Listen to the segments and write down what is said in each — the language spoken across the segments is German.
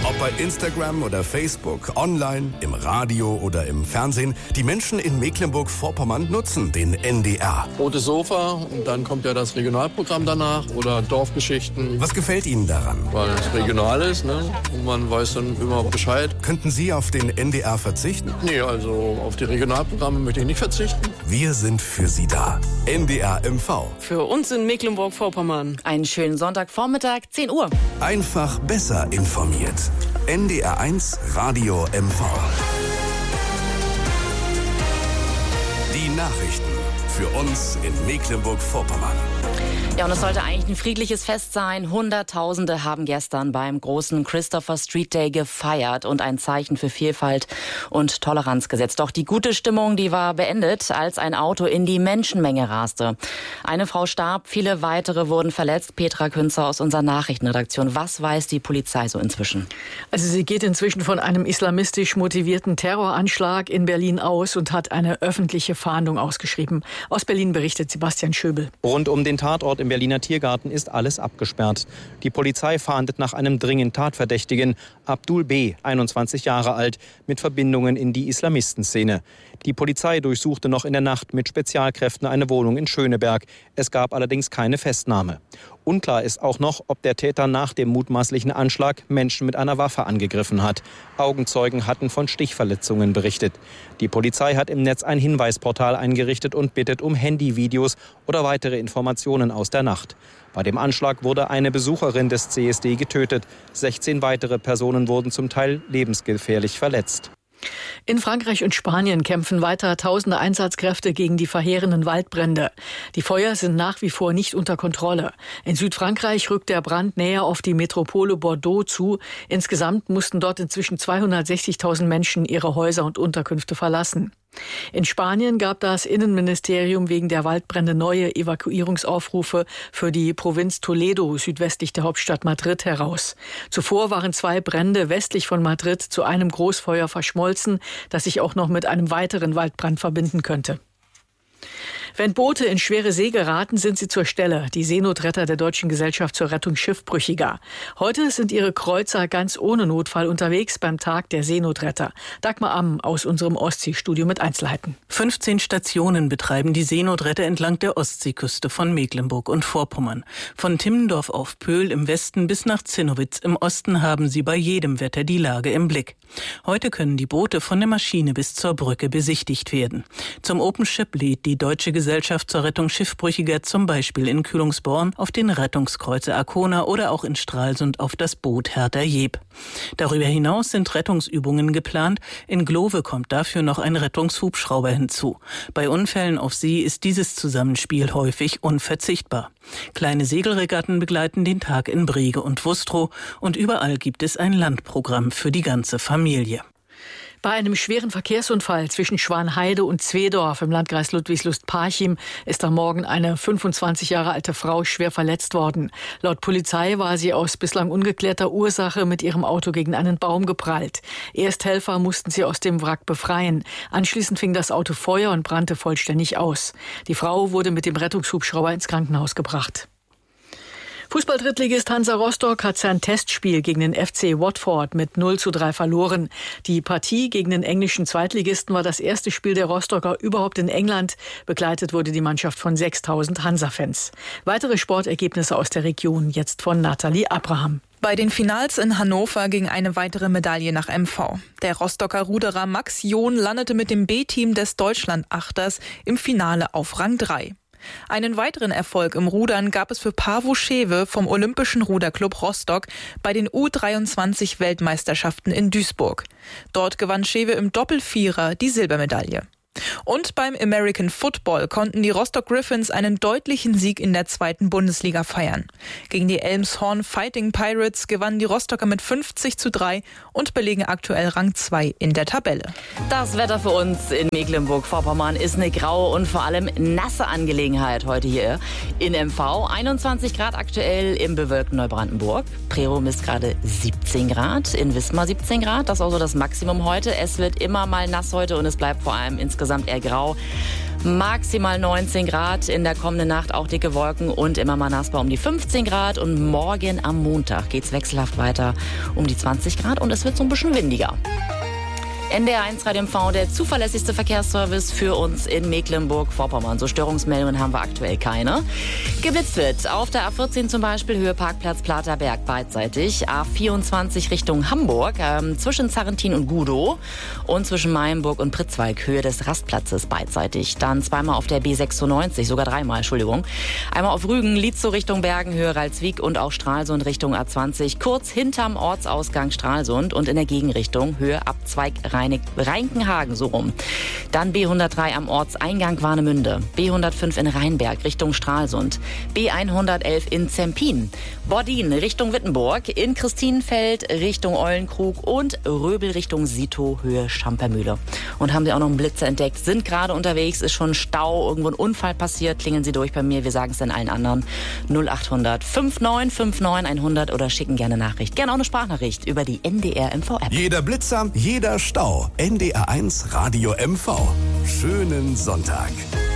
Ob bei Instagram oder Facebook, online, im Radio oder im Fernsehen, die Menschen in Mecklenburg-Vorpommern nutzen den NDR. Rotes Sofa und dann kommt ja das Regionalprogramm danach oder Dorfgeschichten. Was gefällt Ihnen daran? Weil es regional ist, ne? Und man weiß dann immer Bescheid. Könnten Sie auf den NDR verzichten? Nee, also auf die Regionalprogramme möchte ich nicht verzichten. Wir sind für Sie da. NDR MV. Für uns in Mecklenburg-Vorpommern. Einen schönen Sonntagvormittag, 10 Uhr. Einfach besser informiert. NDR1 Radio MV. Die Nachrichten für uns in Mecklenburg-Vorpommern. Ja, und es sollte eigentlich ein friedliches Fest sein. Hunderttausende haben gestern beim großen Christopher Street Day gefeiert und ein Zeichen für Vielfalt und Toleranz gesetzt. Doch die gute Stimmung, die war beendet, als ein Auto in die Menschenmenge raste. Eine Frau starb, viele weitere wurden verletzt. Petra Künzer aus unserer Nachrichtenredaktion. Was weiß die Polizei so inzwischen? Also sie geht inzwischen von einem islamistisch motivierten Terroranschlag in Berlin aus und hat eine öffentliche Fahndung ausgeschrieben. Aus Berlin berichtet Sebastian Schöbel. Rund um den Tatort im Berliner Tiergarten ist alles abgesperrt. Die Polizei fahndet nach einem dringend Tatverdächtigen, Abdul B., 21 Jahre alt, mit Verbindungen in die Islamistenszene. Die Polizei durchsuchte noch in der Nacht mit Spezialkräften eine Wohnung in Schöneberg. Es gab allerdings keine Festnahme. Unklar ist auch noch, ob der Täter nach dem mutmaßlichen Anschlag Menschen mit einer Waffe angegriffen hat. Augenzeugen hatten von Stichverletzungen berichtet. Die Polizei hat im Netz ein Hinweisportal eingerichtet und bittet um Handyvideos oder weitere Informationen aus der Nacht. Bei dem Anschlag wurde eine Besucherin des CSD getötet. 16 weitere Personen wurden zum Teil lebensgefährlich verletzt. In Frankreich und Spanien kämpfen weiter tausende Einsatzkräfte gegen die verheerenden Waldbrände. Die Feuer sind nach wie vor nicht unter Kontrolle. In Südfrankreich rückt der Brand näher auf die Metropole Bordeaux zu. Insgesamt mussten dort inzwischen 260.000 Menschen ihre Häuser und Unterkünfte verlassen. In Spanien gab das Innenministerium wegen der Waldbrände neue Evakuierungsaufrufe für die Provinz Toledo südwestlich der Hauptstadt Madrid heraus. Zuvor waren 2 Brände westlich von Madrid zu einem Großfeuer verschmolzen, das sich auch noch mit einem weiteren Waldbrand verbinden könnte. Wenn Boote in schwere See geraten, sind sie zur Stelle. Die Seenotretter der Deutschen Gesellschaft zur Rettung Schiffbrüchiger. Heute sind ihre Kreuzer ganz ohne Notfall unterwegs beim Tag der Seenotretter. Dagmar Amm aus unserem Ostseestudio mit Einzelheiten. 15 Stationen betreiben die Seenotretter entlang der Ostseeküste von Mecklenburg und Vorpommern. Von Timmendorf auf Pöhl im Westen bis nach Zinnowitz im Osten haben sie bei jedem Wetter die Lage im Blick. Heute können die Boote von der Maschine bis zur Brücke besichtigt werden. Zum Open Ship lädt die Deutsche Gesellschaft zur Rettung Schiffbrüchiger zum Beispiel in Kühlungsborn auf den Rettungskreuzer Arkona oder auch in Stralsund auf das Boot Hertha Jeb. Darüber hinaus sind Rettungsübungen geplant. In Glowe kommt dafür noch ein Rettungshubschrauber hinzu. Bei Unfällen auf See ist dieses Zusammenspiel häufig unverzichtbar. Kleine Segelregatten begleiten den Tag in Brege und Wustrow und überall gibt es ein Landprogramm für die ganze Familie. Bei einem schweren Verkehrsunfall zwischen Schwanheide und Zwedorf im Landkreis Ludwigslust-Parchim ist am Morgen eine 25 Jahre alte Frau schwer verletzt worden. Laut Polizei war sie aus bislang ungeklärter Ursache mit ihrem Auto gegen einen Baum geprallt. Ersthelfer mussten sie aus dem Wrack befreien. Anschließend fing das Auto Feuer und brannte vollständig aus. Die Frau wurde mit dem Rettungshubschrauber ins Krankenhaus gebracht. Fußball-Drittligist Hansa Rostock hat sein Testspiel gegen den FC Watford mit 0:3 verloren. Die Partie gegen den englischen Zweitligisten war das erste Spiel der Rostocker überhaupt in England. Begleitet wurde die Mannschaft von 6.000 Hansa-Fans. Weitere Sportergebnisse aus der Region jetzt von Nathalie Abraham. Bei den Finals in Hannover ging eine weitere Medaille nach MV. Der Rostocker Ruderer Max John landete mit dem B-Team des Deutschlandachters im Finale auf Rang 3. Einen weiteren Erfolg im Rudern gab es für Paavo Schewe vom Olympischen Ruderclub Rostock bei den U23-Weltmeisterschaften in Duisburg. Dort gewann Schewe im Doppelvierer die Silbermedaille. Und beim American Football konnten die Rostock Griffins einen deutlichen Sieg in der 2. Bundesliga feiern. Gegen die Elmshorn Fighting Pirates gewannen die Rostocker mit 50:3 und belegen aktuell Rang 2 in der Tabelle. Das Wetter für uns in Mecklenburg-Vorpommern ist eine graue und vor allem nasse Angelegenheit heute hier in MV. 21 Grad aktuell im bewölkten Neubrandenburg. Prerow misst gerade 17 Grad, in Wismar 17 Grad. Das ist also das Maximum heute. Es wird immer mal nass heute und es bleibt vor allem insgesamt eher grau. Maximal 19 Grad, in der kommenden Nacht auch dicke Wolken und immer mal nass bei um die 15 Grad. Und morgen am Montag geht's wechselhaft weiter um die 20 Grad und es wird so ein bisschen windiger. NDR1 Radio MV, der zuverlässigste Verkehrsservice für uns in Mecklenburg-Vorpommern. So Störungsmeldungen haben wir aktuell keine. Geblitzt wird auf der A14 zum Beispiel Höhe Parkplatz Platerberg beidseitig. A24 Richtung Hamburg zwischen Zarrentin und Gudow und zwischen Meyenburg und Pritzwalk Höhe des Rastplatzes beidseitig. Dann zweimal auf der B96, sogar dreimal, Entschuldigung. Einmal auf Rügen, Lietzow Richtung Bergen Höhe Ralswiek und auch Stralsund Richtung A20. Kurz hinterm Ortsausgang Stralsund und in der Gegenrichtung Höhe Abzweig Reinkenhagen, so rum. Dann B103 am Ortseingang Warnemünde, B105 in Rheinberg Richtung Stralsund, B111 in Zempin, Bordin Richtung Wittenburg, in Christinenfeld Richtung Eulenkrug und Röbel Richtung Sito Höhe Schampermühle. Und haben Sie auch noch einen Blitzer entdeckt, sind gerade unterwegs, ist schon Stau, irgendwo ein Unfall passiert, klingeln Sie durch bei mir, wir sagen es dann allen anderen. 0800 5959 100 oder schicken gerne Nachricht. Gerne auch eine Sprachnachricht über die NDR MV App. Jeder Blitzer, jeder Stau. NDR1 Radio MV. Schönen Sonntag.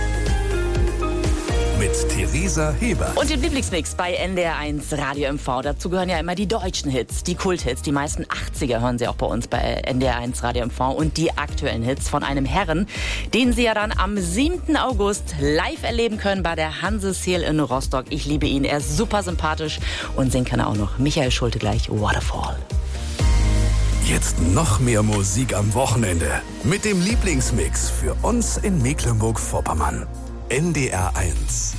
Mit Theresa Heber. Und dem Lieblingsmix bei NDR1 Radio MV. Dazu gehören ja immer die deutschen Hits, die Kulthits. Die meisten 80er hören Sie auch bei uns bei NDR1 Radio MV. Und die aktuellen Hits von einem Herren, den Sie ja dann am 7. August live erleben können bei der Hanseseel in Rostock. Ich liebe ihn, er ist super sympathisch und singen kann er auch noch. Michael Schulte gleich, Waterfall. Jetzt noch mehr Musik am Wochenende. Mit dem Lieblingsmix für uns in Mecklenburg-Vorpommern. NDR1.